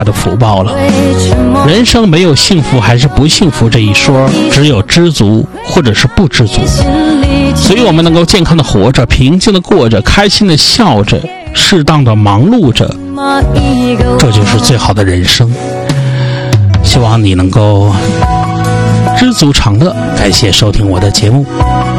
的福报了。人生没有幸福还是不幸福这一说，只有知足或者是不知足。所以我们能够健康的活着，平静的过着，开心的笑着，适当的忙碌着，这就是最好的人生。希望你能够知足常乐。感谢收听我的节目。